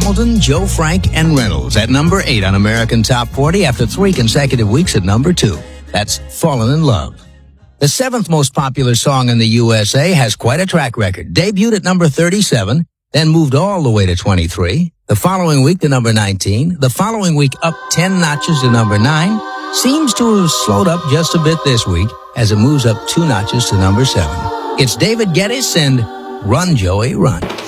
Hamilton, Joe Frank, and Reynolds at number 8 on American Top 40 after 3 consecutive weeks at number 2. That's Fallen in Love. The 7th most popular song in the USA has quite a track record. Debuted at number 37, then moved all the way to 23. The following week to number 19. The following week up 10 notches to number 9. Seems to have slowed up just a bit this week as it moves up 2 notches to number 7. It's David Geddes and Run, Joey, Run.